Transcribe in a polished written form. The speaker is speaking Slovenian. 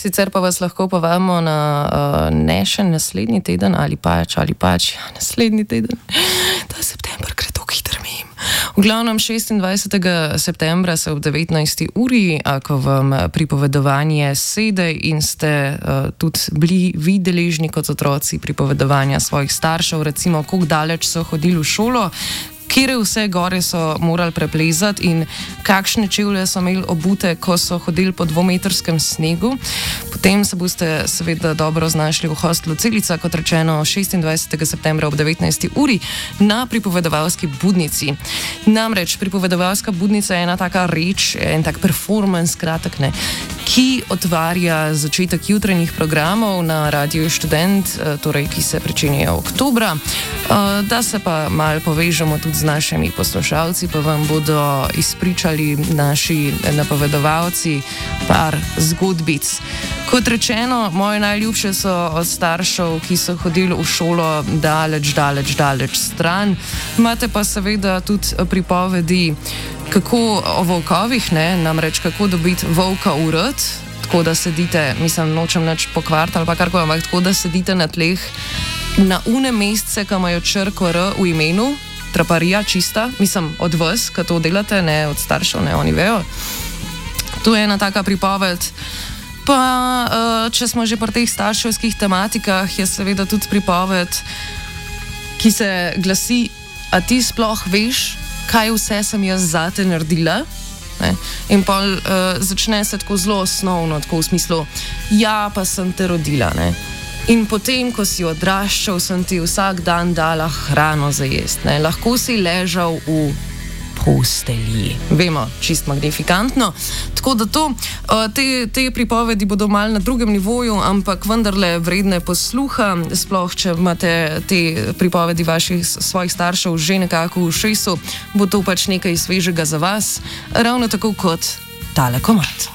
Sicer pa vas lahko povabimo na ne še naslednji teden ali pač naslednji teden. Ta september gre tako hitro mimo. V glavnem 26. septembra se ob 19. uri, ko vam pripovedovanje sede in ste tudi bili vi deležni kot otroci pripovedovanja svojih staršev, recimo koliko daleč so hodili v šolo, kere vse gore so morali preplezati in kakšne čevlje so imeli obute, ko so hodili po 2-metrskem snegu. Potem se boste seveda dobro znašli v hostlu Celica, kot rečeno 26. septembra ob 19. uri na pripovedovalski budnici. Namreč pripovedovalska budnica je ena taka reč, en tak performance, kratek ne, ki otvarja začetek jutranjih programov na Radiu Študent, torej ki se pričenjajo oktobra. Da se pa malo povežemo tudi z našimi poslušalci, pa vam bodo izpričali naši napovedovalci par zgodbic. Kot rečeno, moje najljubše so od staršev, ki so hodili v šolo daleč stran. Imate pa seveda tudi pripovedi, kako o volkovih, ne, namreč kako dobiti volka v rt, tako da sedite, mislim, nočem nič pokvariti ali pa karkoli, ampak tako da sedite na tleh na une mesece, ki imajo črko R v imenu, traparija čista, mislim, od vas, ki to delate, ne od staršev, ne, oni vejo. To je ena taka pripoved. Pa, če smo že pri teh starševskih tematikah, je seveda tudi pripoved, ki se glasi, a ti sploh veš, kaj vse sem jaz zate naredila? Ne? In pa začne se tako zelo osnovno, tako v smislu, ja, pa sem te rodila, ne? In potem, ko si odraščal, sem ti vsak dan dala hrano za jest, ne? Lahko si ležal v postelji. Vemo, čist magnifikantno. Tako da to, te pripovedi bodo mal na drugem nivoju, ampak vendarle vredne posluha, sploh če imate te pripovedi svojih staršev že nekako v šesu, bo to pač nekaj svežega za vas, ravno tako kot tale komad.